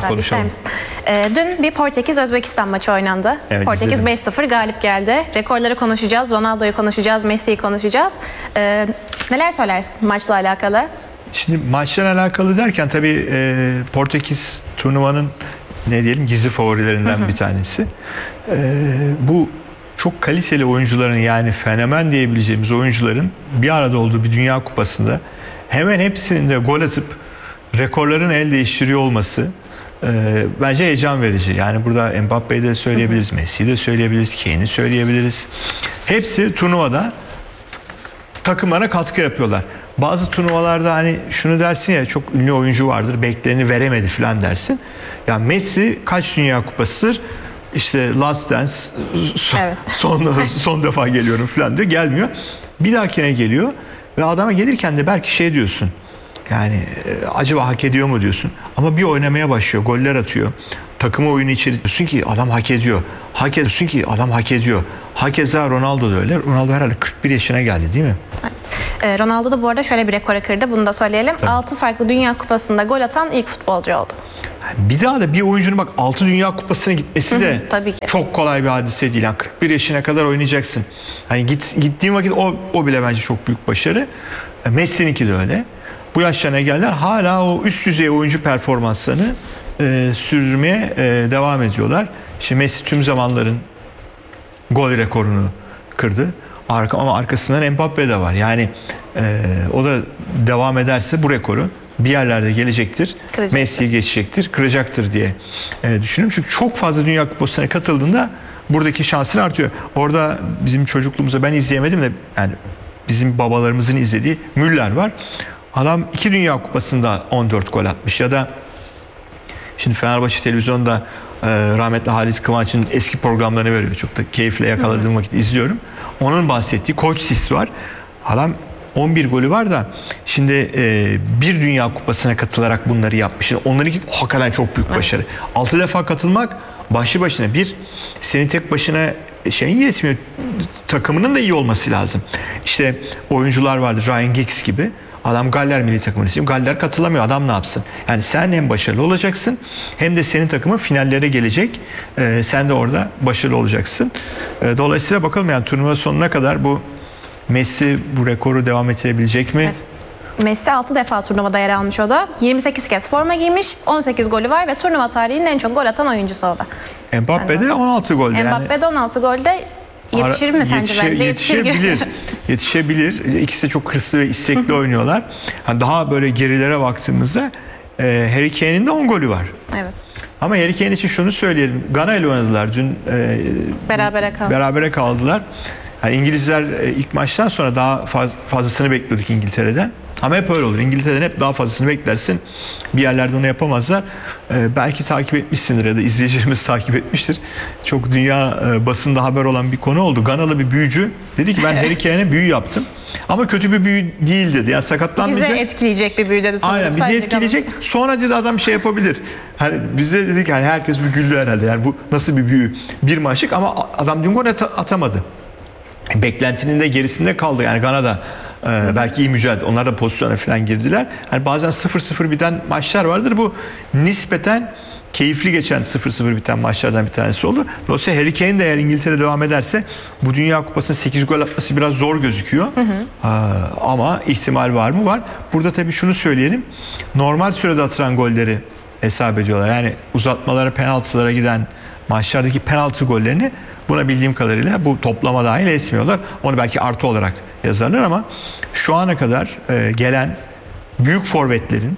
abi, ister misin? Dün bir Portekiz-Özbekistan maçı oynandı. Evet, Portekiz izledim. 5-0 galip geldi. Rekorları konuşacağız, Ronaldo'yu konuşacağız, Messi'yi konuşacağız. Neler söylersin maçla alakalı? Şimdi maçla alakalı derken tabii Portekiz turnuvanın ne diyelim gizli favorilerinden bir tanesi. Bu çok kaliteli oyuncuların, yani fenomen diyebileceğimiz oyuncuların bir arada olduğu bir Dünya Kupası'nda hemen hepsinin de gol atıp rekorların el değiştiriyor olması bence heyecan verici. Yani burada Mbappe'yi de söyleyebiliriz, Messi'yi de söyleyebiliriz, Kane'i söyleyebiliriz. Hepsi turnuvada takımlara katkı yapıyorlar. Bazı turnuvalarda hani şunu dersin ya, çok ünlü oyuncu vardır, beklerini veremedi falan dersin. Ya Messi kaç Dünya Kupası'dır? İşte Last Dance Evet. son defa geliyorum falan diyor. Gelmiyor. Bir dahakine geliyor ve adama gelirken de belki şey diyorsun. Yani acaba hak ediyor mu diyorsun. Ama bir oynamaya başlıyor. Goller atıyor. Takımı oyunu içeri diyorsun ki adam hak ediyor. Diyorsun ki adam hak ediyor. Hakeza Ronaldo da öyle. Ronaldo herhalde 41 yaşına geldi değil mi? Evet. Ronaldo da bu arada şöyle bir rekora kırdı. Bunu da söyleyelim. Tabii. 6 farklı Dünya Kupası'nda gol atan ilk futbolcu oldu. Bir daha da bir oyuncunun bak 6 Dünya Kupası'na gitmesi de tabii ki. çok kolay bir hadise değil. Yani 41 yaşına kadar oynayacaksın. Hani gittiğin vakit o bile bence çok büyük başarı. Messi'ninki de öyle. Bu yaşlarına geldiler. Hala o üst düzey oyuncu performanslarını sürdürmeye devam ediyorlar. Şimdi Messi tüm zamanların gol rekorunu kırdı. Ama arkasından Mbappe de var. Yani o da devam ederse bu rekoru bir yerlerde gelecektir. Messi'yi geçecektir, kıracaktır diye düşünüyorum. Çünkü çok fazla Dünya Kupası'na katıldığında buradaki şansın artıyor. Orada bizim çocukluğumuzda ben izleyemedim de yani bizim babalarımızın izlediği Müller var. Adam 2 Dünya Kupası'nda 14 gol atmış. Ya da şimdi Fenerbahçe televizyonda rahmetli Halit Kıvanç'ın eski programlarını veriyor. Çok da keyifle yakaladığım vakit izliyorum. Onun bahsettiği Koç Sis var. Adam 11 golü var da şimdi bir Dünya Kupası'na katılarak bunları yapmış. Onlarınki hakikaten çok büyük başarı. 6 defa katılmak başlı başına senin tek başına şeyin yetmiyor. Takımının da iyi olması lazım. İşte oyuncular vardı, Ryan Giggs gibi. Adam Galler milli takımını istiyor. Galler katılamıyor. Adam ne yapsın? Yani sen hem başarılı olacaksın hem de senin takımın finallere gelecek. Sen de orada başarılı olacaksın. Dolayısıyla bakalım yani turnuva sonuna kadar bu Messi bu rekoru devam ettirebilecek mi? Evet. Messi 6 defa turnuvada yer almış o da. 28 kez forma giymiş, 18 golü var ve turnuva tarihinin en çok gol atan oyuncusu o da. Mbappe de 16 gol. Mbappe de 16 golde yetişir mi sence? Bence yetişebilir. Yetişebilir. İkisi de çok hırslı ve istekli oynuyorlar. Yani daha böyle gerilere baktığımızda Harry Kane'in de 10 golü var. Evet. Ama Harry Kane için şunu söyleyelim. Gana ile oynadılar dün. Berabere kaldılar. Yani İngilizler ilk maçtan sonra daha fazlasını bekliyorduk İngiltere'den. Ama hep öyle olur. İngiltere'den hep daha fazlasını beklersin. Bir yerlerde onu yapamazlar. Belki takip etmişsindir ya da izleyicilerimiz takip etmiştir. Çok dünya basında haber olan bir konu oldu. Ganalı bir büyücü dedi ki ben Harry Kane'e büyü yaptım. Ama kötü bir büyü değil dedi. Yani sakatlanmayacak. Bize etkileyecek bir büyü dedi sanırım. Aynen bizi etkileyecek. Sonra dedi adam şey yapabilir. Hani bize dedik hani herkes bir güldü herhalde. Yani bu nasıl bir büyü? Bir maçlık ama adam dün gol atamadı. Beklentinin de gerisinde kaldı. Yani Gana'da belki iyi mücadele. Onlar da pozisyona falan girdiler. Hani bazen 0-0 biten maçlar vardır. Bu nispeten keyifli geçen 0-0 biten maçlardan bir tanesi oldu. Dolayısıyla Harry Kane de eğer İngiltere devam ederse bu Dünya Kupası'nda 8 gol atması biraz zor gözüküyor. Ama ihtimal var mı? Var. Burada tabii şunu söyleyelim. Normal sürede atılan golleri hesap ediyorlar. Yani uzatmalara, penaltılara giden maçlardaki penaltı gollerini buna bildiğim kadarıyla bu toplama dahil etmiyorlar. Onu belki artı olarak yazarlar ama şu ana kadar gelen büyük forvetlerin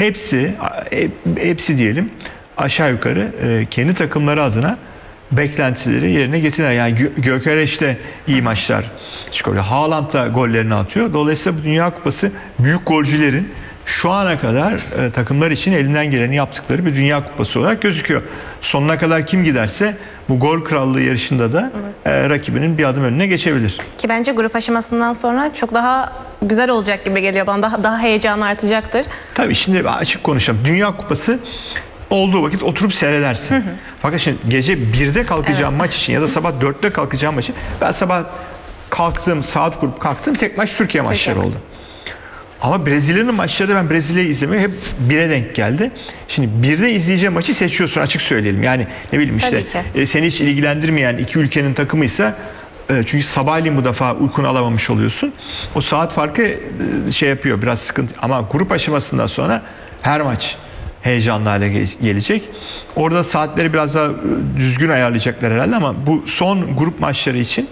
hepsi diyelim aşağı yukarı kendi takımları adına beklentileri yerine getiriyor. Yani Gyökeres de iyi maçlar çıkıyor. Haaland da gollerini atıyor. Dolayısıyla bu Dünya Kupası büyük golcülerin şu ana kadar takımlar için elinden geleni yaptıkları bir Dünya Kupası olarak gözüküyor. Sonuna kadar kim giderse bu gol krallığı yarışında da rakibinin bir adım önüne geçebilir. Ki bence grup aşamasından sonra çok daha güzel olacak gibi geliyor bana. Daha heyecan artacaktır. Tabii şimdi açık konuşalım. Dünya Kupası olduğu vakit oturup seyredersin. Fakat şimdi gece 1'de kalkacağım maç için ya da sabah 4'te kalkacağım maç için ben sabah kalktım, saat kurup kalktım tek maç Türkiye maçları oldu. Ama Brezilya'nın maçları da ben Brezilya'yı izlemeye hep 1'e denk geldi. Şimdi 1'de izleyeceğim maçı seçiyorsun, açık söyleyelim. Yani ne bileyim işte seni hiç ilgilendirmeyen iki ülkenin takımıysa çünkü sabahleyin bu defa uykunu alamamış oluyorsun. O saat farkı şey yapıyor, biraz sıkıntı. Ama grup aşamasından sonra her maç heyecanlı hale gelecek. Orada saatleri biraz daha düzgün ayarlayacaklar herhalde ama bu son grup maçları için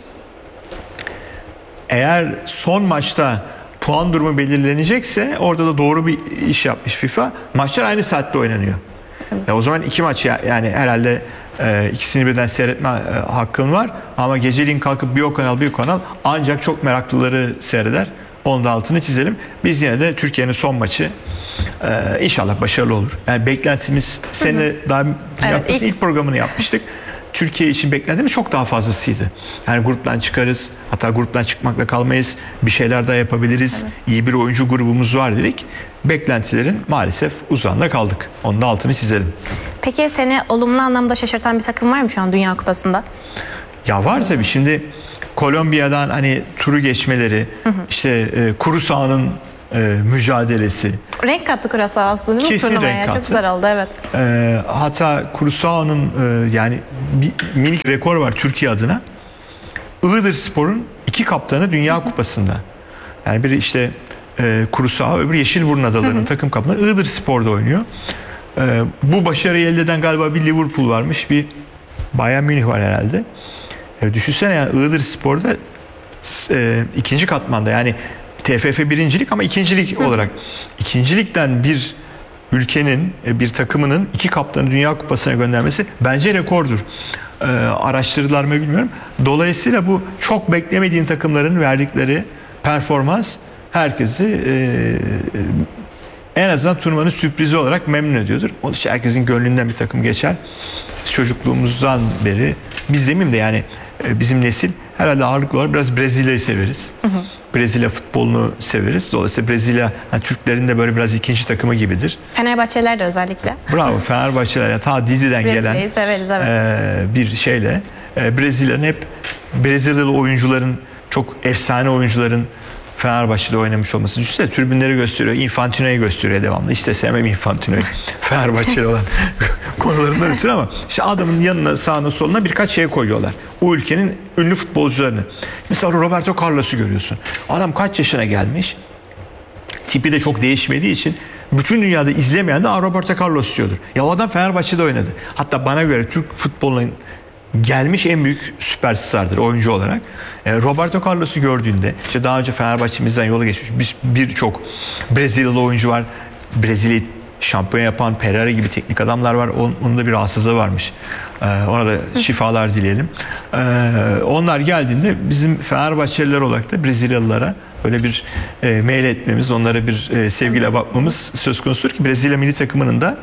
eğer son maçta puan durumu belirlenecekse orada da doğru bir iş yapmış FIFA. Maçlar aynı saatte oynanıyor. O zaman iki maç yani herhalde ikisini birden seyretme hakkın var. Ama geceliğin kalkıp bir o kanal ancak çok meraklıları seyreder. Onun da altını çizelim. Biz yine de Türkiye'nin son maçı inşallah başarılı olur. Yani beklentimiz seninle daha evet, ilk programını yapmıştık. Türkiye için beklentimiz çok daha fazlasıydı. Yani gruptan çıkarız. Hatta gruptan çıkmakla kalmayız. Bir şeyler daha yapabiliriz. Evet. İyi bir oyuncu grubumuz var dedik. Beklentilerin maalesef uzağında kaldık. Onun da altını çizelim. Peki seni olumlu anlamda şaşırtan bir takım var mı şu an Dünya Kupası'nda? Ya var tabii. Şimdi Kolombiya'dan hani turu geçmeleri, işte Curaçao'nun mücadelesi. Renk kattı Curaçao aslında değil mi? Kesin renk kattı. Çok güzel oldu, evet. Hatta Curaçao'nun yani bir minik rekor var Türkiye adına. Iğdırspor'un 2 kaptanı Dünya Kupası'nda. Yani biri işte Curaçao, öbürü Yeşilburun Adaları'nın takım kaptanı. Iğdırspor'da oynuyor. Bu başarıyı elde eden galiba bir Liverpool varmış, bir Bayern Münih var herhalde. Düşünsene yani Iğdırspor'da ikinci katmanda, yani TFF birincilik ama ikincilik olarak. İkincilikten bir ülkenin, bir takımının 2 kaptanı Dünya Kupası'na göndermesi bence rekordur. Araştırdılar mı bilmiyorum. Dolayısıyla bu çok beklemediğin takımların verdikleri performans herkesi en azından turnuvanın sürprizi olarak memnun ediyordur. Onun için herkesin gönlünden bir takım geçer. Çocukluğumuzdan beri, biz demeyeyim de yani bizim nesil herhalde ağırlıklı olarak biraz Brezilya'yı severiz. Brezilya futbolunu severiz. Dolayısıyla Brezilya yani Türklerin de böyle biraz ikinci takımı gibidir. Fenerbahçeliler de özellikle. Bravo, Fenerbahçeliler yani ta diziden gelen severiz, evet. Bir şeyle Brezilya'nın hep Brezilyalı oyuncuların, çok efsane oyuncuların Fenerbahçe'de oynamış olması. Düşünsene, tribünleri gösteriyor. Infantino'yu gösteriyor devamlı. İşte sevmem Infantino'yu. Fenerbahçeli olan konularından ötürü ama işte adamın yanına, sağına, soluna birkaç şey koyuyorlar. O ülkenin ünlü futbolcularını. Mesela Roberto Carlos'u görüyorsun. Adam kaç yaşına gelmiş? Tipi de çok değişmediği için bütün dünyada izlemeyen de Roberto Carlos diyordur. Ya o adam Fenerbahçe'de oynadı. Hatta bana göre Türk futbolunun gelmiş en büyük süperstardır oyuncu olarak. Roberto Carlos'u gördüğünde, işte daha önce Fenerbahçe'mizden yola geçmiş birçok Brezilyalı oyuncu var. Brezilya'yı şampiyon yapan Pereira gibi teknik adamlar var. Onun da bir rahatsızlığı varmış. Ona da şifalar dileyelim. Onlar geldiğinde bizim Fenerbahçeliler olarak da Brezilyalılara böyle bir mail etmemiz, onlara bir sevgiyle bakmamız söz konusudur ki Brezilya milli takımının da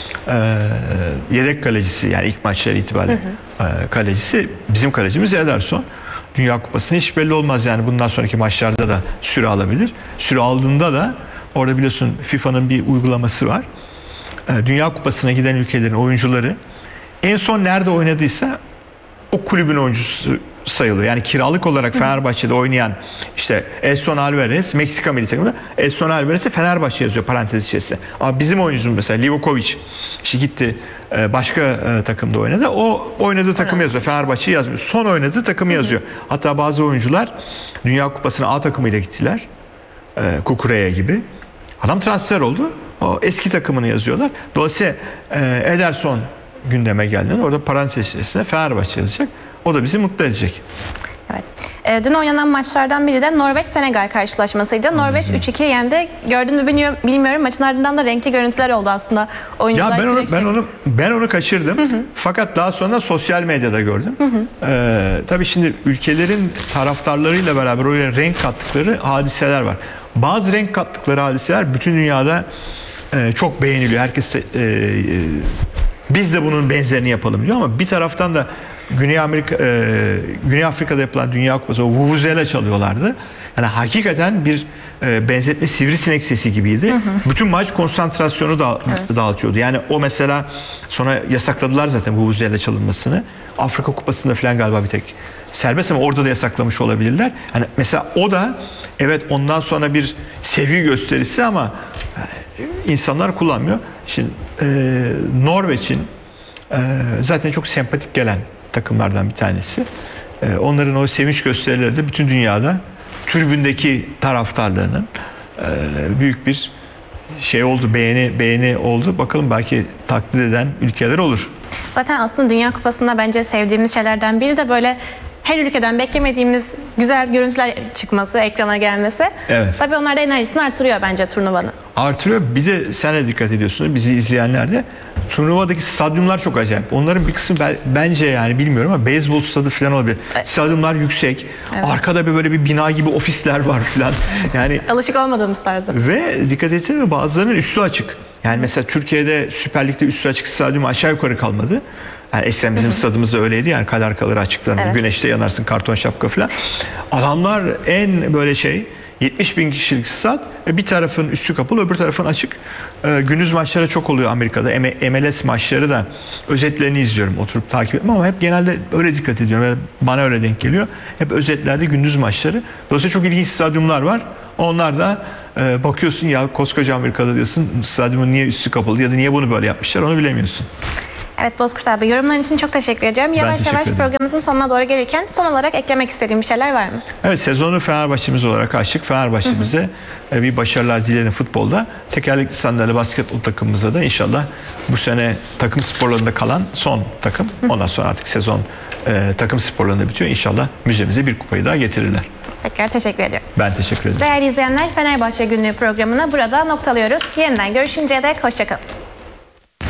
yedek kalecisi, yani ilk maçlar itibariyle kalecisi bizim kalecimiz Ederson. Dünya Kupası'nda hiç belli olmaz, yani bundan sonraki maçlarda da süre alabilir. Süre aldığında da orada biliyorsun FIFA'nın bir uygulaması var. Dünya Kupası'na giden ülkelerin oyuncuları en son nerede oynadıysa o kulübün oyuncusu sayılıyor. Yani kiralık olarak Fenerbahçe'de oynayan işte Edson Alvarez, Meksika milli takımında Edson Alvarez'e Fenerbahçe yazıyor parantez içerisinde. Ama bizim oyuncumuz mesela Livakovic işte gitti başka takımda oynadı. O oynadığı takımı yazıyor. Fenerbahçe'yi yazmıyor. Son oynadığı takımı yazıyor. Hatta bazı oyuncular Dünya Kupası'na A takımıyla gittiler. Kukureya gibi. Adam transfer oldu. O eski takımını yazıyorlar. Dolayısıyla Ederson gündeme geldiğinde orada parantez içerisinde Fenerbahçe yazacak. O da bizi mutlu edecek. Evet. Dün oynanan maçlardan biri de Norveç-Senegal karşılaşmasıydı. Norveç 3-2 yendi. Gördün mü bilmiyorum. Maçın ardından da renkli görüntüler oldu aslında. Oyuncular ben onu kaçırdım. Fakat daha sonra sosyal medyada gördüm. Tabii şimdi ülkelerin taraftarlarıyla beraber oraya renk kattıkları hadiseler var. Bazı renk kattıkları hadiseler bütün dünyada çok beğeniliyor. Herkes biz de bunun benzerini yapalım diyor ama bir taraftan da Güney Afrika'da yapılan Dünya Kupası o vuvuzela çalıyorlardı. Yani hakikaten bir benzetme sivrisinek sesi gibiydi. Bütün maç konsantrasyonu dağıtıyordu. Yani o mesela sonra yasakladılar zaten vuvuzela çalınmasını. Afrika Kupası'nda falan galiba bir tek serbest ama orada da yasaklamış olabilirler. Yani mesela o da Evet, ondan sonra bir sevgi gösterisi ama insanlar kullanmıyor. Şimdi Norveç'in zaten çok sempatik gelen takımlardan bir tanesi. Onların o sevinç gösterileri de bütün dünyada tribündeki taraftarlarının büyük bir şey oldu, beğeni oldu. Bakalım belki taklit eden ülkeler olur. Zaten aslında Dünya Kupası'nda bence sevdiğimiz şeylerden biri de böyle her ülkeden beklemediğimiz güzel görüntüler çıkması, ekrana gelmesi. Evet. Tabii onlar da enerjisini artırıyor bence turnuvanın. Artırıyor. Bir de sen de dikkat ediyorsun, bizi izleyenler de. Turnuvadaki stadyumlar çok acayip. Onların bir kısmı bence, yani bilmiyorum ama beyzbol stadı falan olabilir. Stadyumlar yüksek. Evet. Arkada böyle bir bina gibi ofisler var falan. Yani alışık olmadığımız tarzda. Ve dikkat etsene, bazılarının üstü açık. Yani mesela Türkiye'de Süper Lig'de üstü açık stadyum aşağı yukarı kalmadı. Yani eskiden bizim stadımız da öyleydi, yani kalar açıklanır. Evet. Güneşte yanarsın, karton şapka falan. Adamlar en böyle 70 bin kişilik stat ve bir tarafın üstü kapalı, öbür tarafın açık. Gündüz maçları çok oluyor Amerika'da. MLS maçları da özetlerini izliyorum, oturup takip etmem ama hep genelde öyle dikkat ediyorum. Bana öyle denk geliyor. Hep özetlerde gündüz maçları. Dolayısıyla çok ilginç stadyumlar var. Onlar da bakıyorsun ya, koskoca Amerika'da diyorsun, stadyumun niye üstü kapalı ya da niye bunu böyle yapmışlar, onu bilemiyorsun. Evet Bozkurt abi, yorumların için çok teşekkür ediyorum. Yavaş yavaş programımızın sonuna doğru gelirken son olarak eklemek istediğim bir şeyler var mı? Evet, sezonu Fenerbahçemiz olarak açtık. Fenerbahçe bize bir başarılar dilerim futbolda. Tekerlekli sandalye basketbol takımımıza da inşallah bu sene takım sporlarında kalan son takım. Ondan sonra artık sezon takım sporlarında bitiyor. İnşallah müzemize bir kupayı daha getirirler. Tekrar teşekkür ediyorum. Ben teşekkür ederim. Değerli izleyenler, Fenerbahçe Günlüğü programına burada noktalıyoruz. Yeniden görüşünceye dek hoşça kalın.